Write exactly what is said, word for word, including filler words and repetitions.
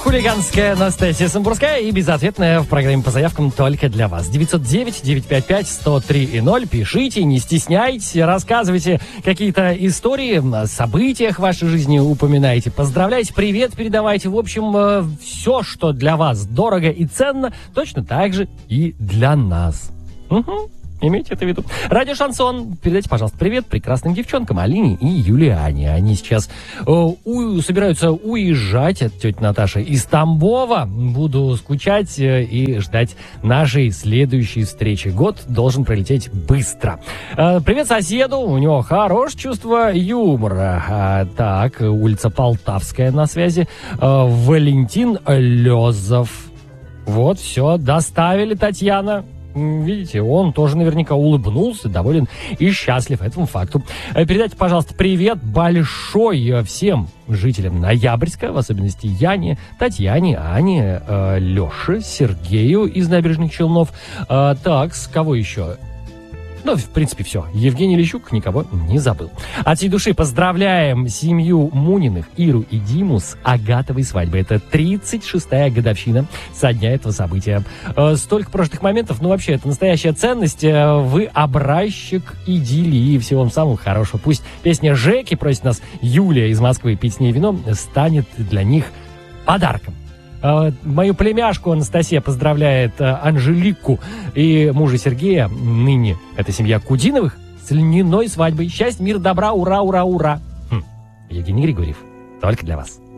Хулиганская Анастасия Самбурская и безответная в программе по заявкам только для вас. девятьсот девять девятьсот пятьдесят пять сто три и ноль. Пишите, не стесняйтесь, рассказывайте какие-то истории, о событиях в вашей жизни упоминайте, поздравляйте, привет передавайте. В общем, все, что для вас дорого и ценно, точно так же и для нас. Угу. Имейте это в виду. Радио Шансон. Передайте, пожалуйста, привет прекрасным девчонкам Алине и Юлиане. Они сейчас э, у, собираются уезжать от тети Наташи из Тамбова. Буду скучать э, и ждать нашей следующей встречи. Год должен пролететь быстро. Э, привет соседу. У него хорошее чувство юмора. А, так, улица Полтавская на связи. Э, Валентин Лезов. Вот, все, доставили, Татьяна. Видите, он тоже наверняка улыбнулся, доволен и счастлив этому факту. Передайте, пожалуйста, привет большой всем жителям Ноябрьска, в особенности Яне, Татьяне, Ане, э, Леше, Сергею из Набережных Челнов. Э, так, с кого еще? Ну, в принципе, все. Евгений Лещук никого не забыл. От всей души поздравляем семью Муниных, Иру и Диму с Агатовой свадьбой. Это тридцать шестая годовщина со дня этого события. Э, столько прошлых моментов, ну, вообще, это настоящая ценность. Э, вы образчик идиллии. Всего вам самого хорошего. Пусть песня Жеки, просит нас Юлия из Москвы, пить с ней вино, станет для них подарком. Мою племяшку Анастасия поздравляет Анжелику и мужа Сергея, ныне это семья Кудиновых, с льняной свадьбой. Счастья, мир, добра, ура, ура, ура. Хм. Евгений Григорьев, только для вас.